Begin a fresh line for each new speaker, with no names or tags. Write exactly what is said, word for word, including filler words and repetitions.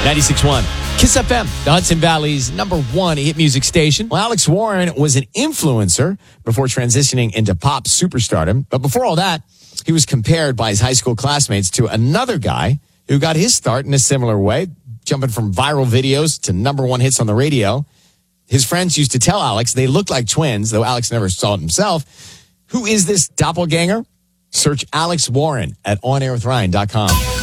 ninety-six point one. Kiss F M, the Hudson Valley's number one hit music station. Well, Alex Warren was an influencer before transitioning into pop superstardom. But before all that, he was compared by his high school classmates to another guy who got his start in a similar way, jumping from viral videos to number one hits on the radio. His friends used to tell Alex they looked like twins, though Alex never saw it himself. Who is this doppelganger? Search Alex Warren at on air with ryan dot com.